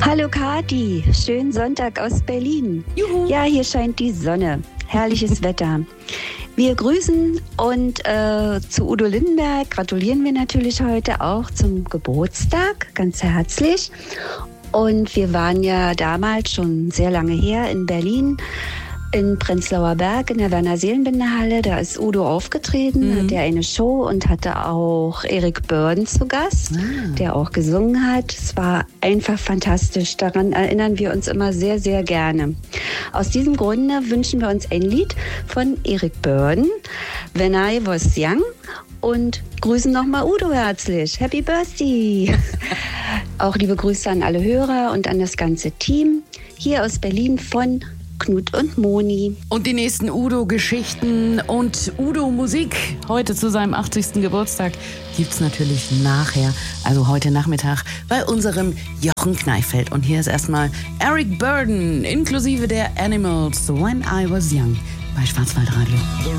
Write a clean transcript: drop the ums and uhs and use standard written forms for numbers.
Hallo Kati, schönen Sonntag aus Berlin. Juhu. Ja, hier scheint die Sonne. Herrliches Wetter. Wir grüßen und zu Udo Lindenberg gratulieren wir natürlich heute auch zum Geburtstag, ganz herzlich. Und wir waren ja damals schon sehr lange her in Berlin, in Prenzlauer Berg in der Werner-Seelenbinder-Halle. Da ist Udo aufgetreten, hatte eine Show und hatte auch Eric Burdon zu Gast, der auch gesungen hat. Es war einfach fantastisch. Daran erinnern wir uns immer sehr, sehr gerne. Aus diesem Grunde wünschen wir uns ein Lied von Eric Burdon, When I Was Young, und grüßen nochmal Udo herzlich. Happy Birthday! Auch liebe Grüße an alle Hörer und an das ganze Team hier aus Berlin von Knut und Moni. Und die nächsten Udo-Geschichten und Udo-Musik heute zu seinem 80. Geburtstag gibt's natürlich nachher, also heute Nachmittag, bei unserem Jochen Kneifeld. Und hier ist erstmal Eric Burdon inklusive der Animals, When I Was Young, bei Schwarzwaldradio.